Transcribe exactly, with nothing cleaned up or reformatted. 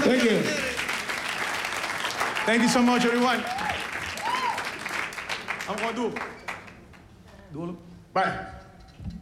Thank you. Thank you so much, everyone. I'm gonna do. Do it. Bye.